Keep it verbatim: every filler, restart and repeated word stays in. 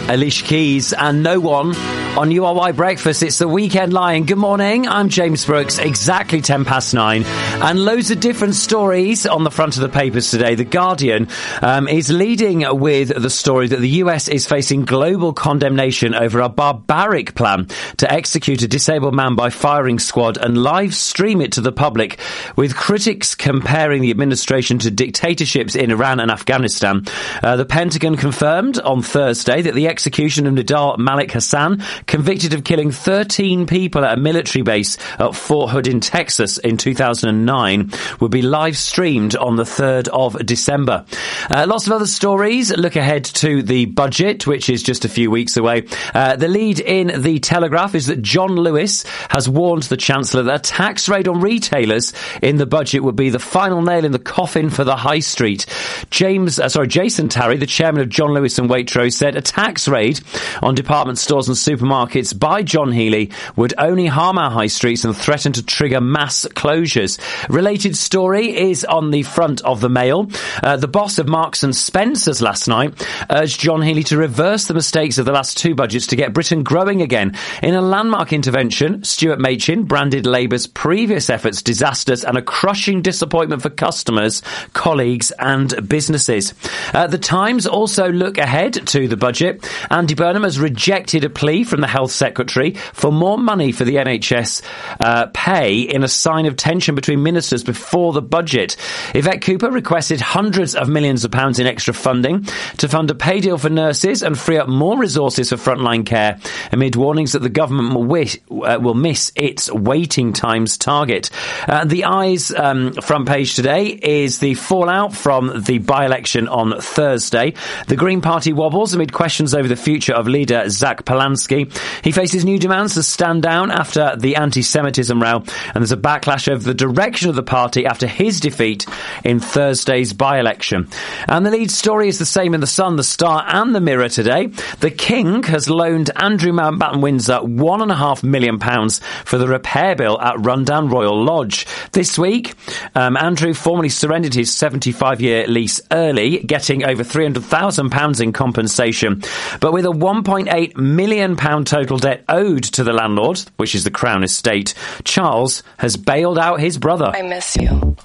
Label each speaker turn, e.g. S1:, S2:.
S1: Alicia Keys and No One on U R Y Breakfast. It's the Weekend Lion. Good morning. I'm James Brooks. Exactly ten past nine. And loads of different stories on the front of the papers today. The Guardian um, is leading with the story that the U S is facing global condemnation over a barbaric plan to execute a disabled man by firing squad and live stream it to the public, with critics comparing the administration to dictatorships in Iran and Afghanistan. Uh, the Pentagon confirmed on Thursday that the execution of Nidal Malik Hassan, convicted of killing thirteen people at a military base at Fort Hood in Texas in two thousand nine, would be live streamed on the third of December. Uh, lots of other stories. Look ahead to the budget, which is just a few weeks away. Uh, the lead in the Telegraph is that John Lewis has warned the Chancellor that a tax raid on retailers in the budget would be the final nail in the coffin for the high street. James, uh, sorry, Jason Tarry, the chairman of John Lewis and Waitrose, said a tax raid on department stores and supermarkets by John Healey would only harm our high streets and threaten to trigger mass closures. Related story is on the front of the Mail. Uh, the boss of Marks and Spencer's last night urged John Healey to reverse the mistakes of the last two budgets to get Britain growing again. In a landmark intervention, Stuart Machin branded Labour's previous efforts disasters and a crushing disappointment for customers, colleagues and businesses. Uh, the Times also look ahead to the budget. Andy Burnham has rejected a plea from the Health Secretary for more money for the N H S uh, pay in a sign of tension between ministers before the budget. Yvette Cooper requested hundreds of millions of pounds in extra funding to fund a pay deal for nurses and free up more resources for frontline care, amid warnings that the government will, wish, uh, will miss its waiting times target. Uh, the Eye's um, front page today is the fallout from the by-election on Thursday. The Green Party wobbles amid questions over the future of leader Zach Polanski. He faces new demands to stand down after the anti-Semitism row, and there's a backlash over the direction of the party after his defeat in Thursday's by-election. And the lead story is the same in The Sun, The Star and The Mirror today. The King has loaned Andrew Mountbatten Windsor one and a half million pounds for the repair bill at Rundown Royal Lodge. This week, um, Andrew formally surrendered his seventy-five-year lease early, getting over three hundred thousand pounds in compensation. But with a one point eight million pounds total debt owed to the landlord, which is the Crown Estate, Charles has bailed out his brother.
S2: I miss you.